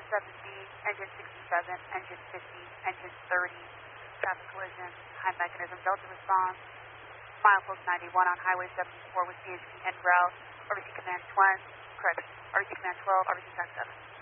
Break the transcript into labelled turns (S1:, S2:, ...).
S1: 7B, engine 67, engine 50, engine 30, traffic collision, high mechanism, Delta response, milepost 91 on Highway 74 with CHP en route, RVC Command 12, correct, RVC Command 12, RVC Track 7.